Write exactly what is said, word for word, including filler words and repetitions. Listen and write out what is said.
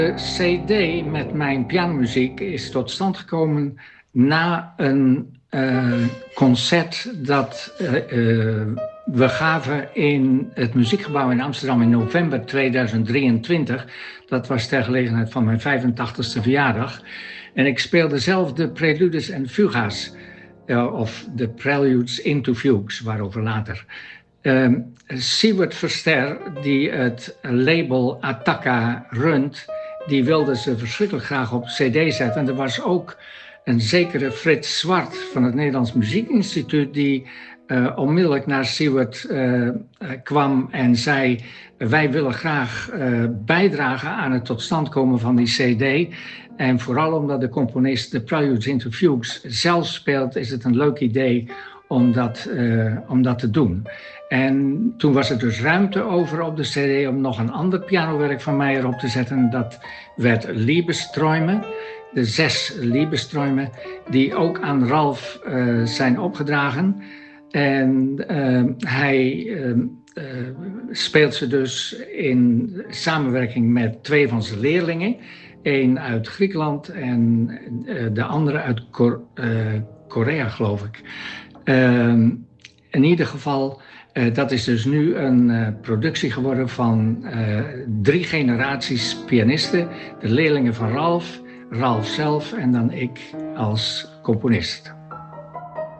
De C D met mijn pianomuziek is tot stand gekomen na een uh, concert dat uh, uh, we gaven in het Muziekgebouw in Amsterdam in november tweeduizend drieëntwintig. Dat was ter gelegenheid van mijn vijfentachtigste verjaardag. En ik speelde zelf de Preludes en Fuga's, uh, of de Preludes into Fugues, waarover later. Uh, Siewert Verster, die het label Attacca runt, die wilde ze verschrikkelijk graag op cd zetten. En er was ook een zekere Frits Zwart van het Nederlands Muziekinstituut die uh, onmiddellijk naar Siewert uh, kwam en zei: wij willen graag uh, bijdragen aan het tot stand komen van die cd. En vooral omdat de componist de Preludes into Fugues zelf speelt, is het een leuk idee om dat, uh, om dat te doen. En toen was er dus ruimte over op de cd om nog een ander pianowerk van mij erop te zetten. Dat werd Liebesträume, de zes Liebesträume, die ook aan Ralf uh, zijn opgedragen. En uh, hij uh, uh, speelt ze dus in samenwerking met twee van zijn leerlingen. Eén uit Griekenland en uh, de andere uit Cor- uh, Korea, geloof ik. Uh, in ieder geval, uh, dat is dus nu een uh, productie geworden van uh, drie generaties pianisten. De leerlingen van Ralf, Ralf zelf en dan ik als componist.